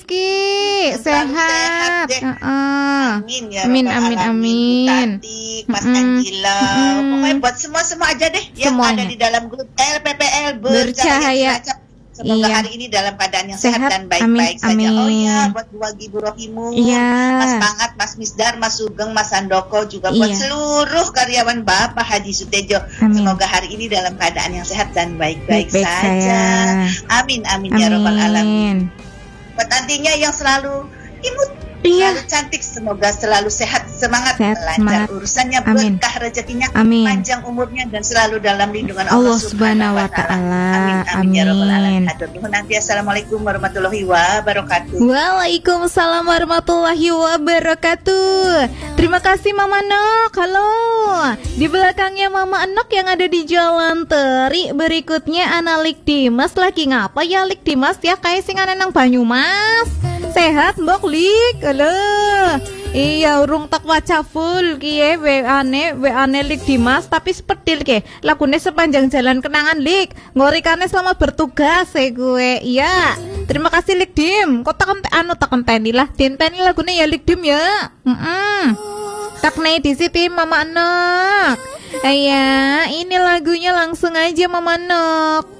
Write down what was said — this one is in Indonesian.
Ki. Sehat. deh. Amin ya Amin, Rabbal amin, Alamin. amin. Bu Tati, Mas Angela, pokoknya buat semua aja deh yang Semuanya. ada di dalam grup LPPL Bercahaya. Cilacap. Semoga Iya. hari ini dalam keadaan yang sehat Sehat. dan baik-baik saja. Amin, Oh iya, amin. buat Bu Wagi, Bu Rohimun, Iya. Mas Pangat, Mas Misdar, Mas Sugeng, Mas Handoko, juga buat Iya. seluruh karyawan Bapak Haji Sutejo. Amin. Semoga hari ini dalam keadaan yang sehat dan baik-baik Baik-baik saja. saya. Amin, amin ya Rabbal Alamin. Amin. Buat nantinya yang selalu imut, Iya. selalu cantik, semoga selalu sehat, semangat, Sehat, lancar semangat. urusannya, Amin. berkah rezekinya, Amin. panjang umurnya, dan selalu dalam lindungan Allah Allah Subhanahu wa Ta'ala. Amin, amin ya Rabbal Amin. Alamin. Hatur nuhun. Nanti assalamualaikum warahmatullahi wabarakatuh. Waalaikumsalam warahmatullahi wabarakatuh. Terima kasih Mama Nok. Halo. Di belakangnya Mama Nok yang ada di Jalan Teri. Berikutnya Analik Dimas. Lagi ngapa ya Lik Dimas ya? Kayak sing nang Banyumas. Sehat Mbok Lik. Halo. Iya urung tak waca full kie weane Lik Dimas tapi seperti ke lagune sepanjang jalan kenangan Lik ngorikane selama bertugas gue. Iya terima kasih Lik Dim kok tak enteni lah dinteni lagune ya Lik Dim ya. Tak naik di situ Mama Anak. Iya ini lagunya langsung aja Mama Anak.